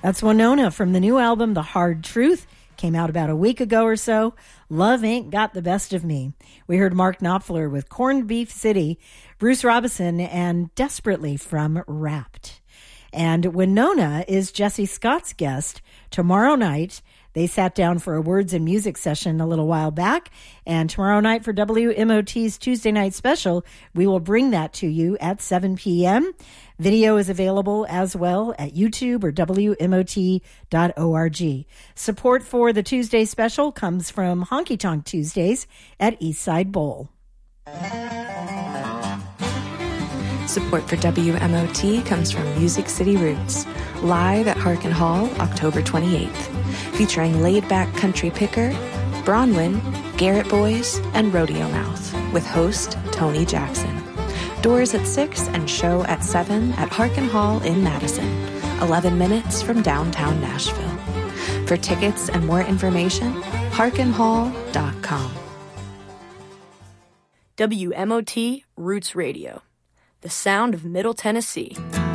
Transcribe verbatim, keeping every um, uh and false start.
That's Winona from the new album, The Hard Truth. Came out about a week ago or so. Love Ain't Got the Best of Me. We heard Mark Knopfler with Corned Beef City, Bruce Robison, and Desperately from Wrapped. And Winona is Jesse Scott's guest tomorrow night. They sat down for a words and music session a little while back, and tomorrow night for W M O T's Tuesday Night Special, we will bring that to you at seven p.m. Video is available as well at YouTube or W M O T dot org. Support for the Tuesday Special comes from Honky Tonk Tuesdays at Eastside Bowl. Support for W M O T comes from Music City Roots, live at Harkin Hall, October twenty-eighth, featuring laid-back country picker, Bronwyn, Garrett Boys, and Rodeo Mouth, with host Tony Jackson. Doors at six and show at seven at Harkin Hall in Madison, eleven minutes from downtown Nashville. For tickets and more information, harkin hall dot com. W M O T Roots Radio, the sound of Middle Tennessee.